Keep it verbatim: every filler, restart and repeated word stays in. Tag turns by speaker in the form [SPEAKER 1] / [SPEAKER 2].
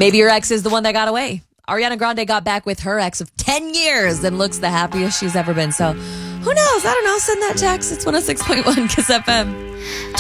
[SPEAKER 1] Maybe your ex is the one that got away. Ariana Grande got back with her ex of ten years and looks the happiest she's ever been. So who knows? I don't know. Send that text. It's one oh six point one Kiss F M.